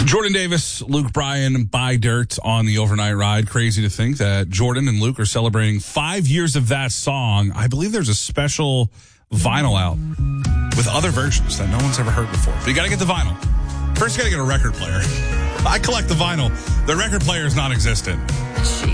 Jordan Davis, Luke Bryan, Buy Dirt on the overnight ride. Crazy to think that Jordan and Luke are celebrating 5 years of that song. I believe there's a special vinyl out with other versions that no one's ever heard before. But you got to get the vinyl. First, you got to get a record player. I collect the vinyl. The record player is non-existent.